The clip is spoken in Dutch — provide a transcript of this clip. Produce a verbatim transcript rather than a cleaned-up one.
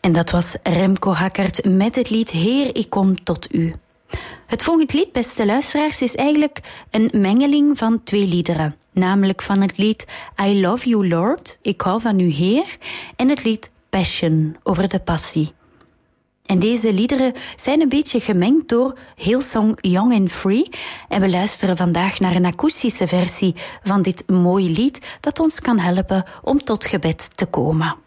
En dat was Remco Hackert met het lied Heer, ik kom tot u. Het volgende lied, beste luisteraars, is eigenlijk een mengeling van twee liederen. Namelijk van het lied I Love You Lord, ik hou van u Heer, en het lied Passion, over de passie. En deze liederen zijn een beetje gemengd door Hillsong Young and Free. En we luisteren vandaag naar een akoestische versie van dit mooie lied dat ons kan helpen om tot gebed te komen.